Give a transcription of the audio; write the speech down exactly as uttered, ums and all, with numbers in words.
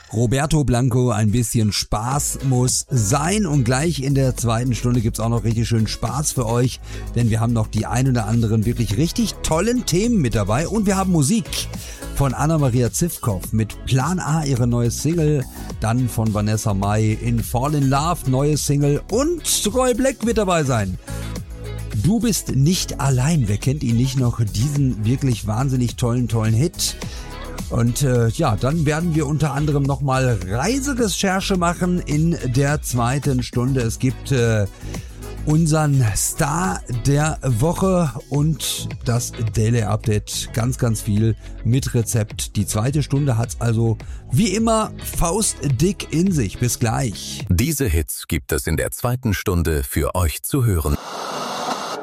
Roberto Blanco, ein bisschen Spaß muss sein. Und gleich in der zweiten Stunde gibt's auch noch richtig schön Spaß für euch, denn wir haben noch die ein oder anderen wirklich richtig tollen Themen mit dabei. Und wir haben Musik von Anna-Maria Zivkow mit Plan A, ihre neue Single. Dann von Vanessa Mai in Fall in Love, neue Single. Und Roy Black wird dabei sein. Du bist nicht allein. Wer kennt ihn nicht noch? Diesen wirklich wahnsinnig tollen, tollen Hit. Und äh, ja, dann werden wir unter anderem nochmal Reiserecherche machen in der zweiten Stunde. Es gibt äh, unseren Star der Woche und das Daily Update. Ganz, ganz viel mit Rezept. Die zweite Stunde hat's also wie immer faustdick in sich. Bis gleich. Diese Hits gibt es in der zweiten Stunde für euch zu hören.